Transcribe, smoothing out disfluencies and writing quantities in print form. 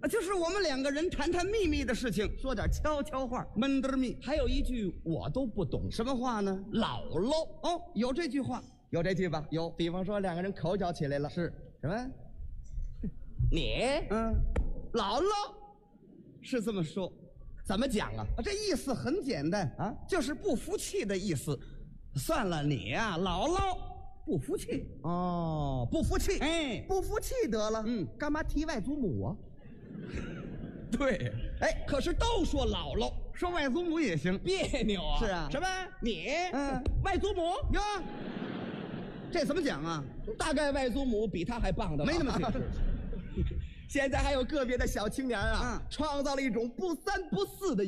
就是我们两个人谈谈秘密的事情，说点悄悄话，闷得密。 还有一句我都不懂， 什么话呢？ 姥姥哦，有这句话， 有这句吧？ 有。 比方说两个人口角起来了， 是什么？你姥姥是这么说， 怎么讲啊？ 这意思很简单啊， 就是不服气的意思。算了，你呀，姥姥不服气哦，不服气， 哎， 不服气得了，干嘛提外祖母啊？ 对， 哎，可是都说姥姥， 说外祖母也行， 别扭啊。 是啊， 什么？你外祖母哟，这怎么讲啊？ 大概外祖母比他还棒的吧， 没那么解释。 现在还有个别的小青年啊，创造了一种不三不四的